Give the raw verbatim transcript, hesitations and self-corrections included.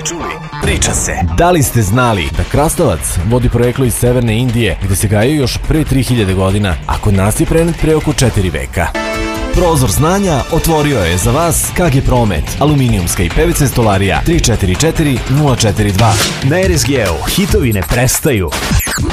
čuli, priča se. Da li ste znali da krastavac vodi poreklo iz severne Indije gde se gajio još pre tri hiljade godina, a kod nas je prenet pre oko četiri veka? Prozor znanja otvorio je za vas K G Promet, aluminijumska i P V C stolarija tri četiri četiri nula četiri dva. Na R S G-u hitovi ne prestaju.